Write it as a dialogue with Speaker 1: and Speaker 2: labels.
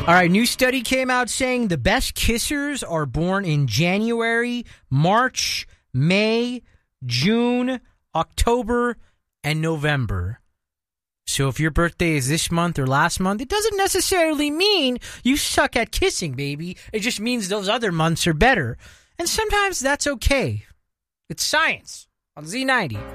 Speaker 1: All right, new study came out saying the best kissers are born in January, March, May, June, October, and November. So if your birthday is this month or last month, it doesn't necessarily mean you suck at kissing, baby. It just means those other months are better. And sometimes that's okay. It's science on Z90.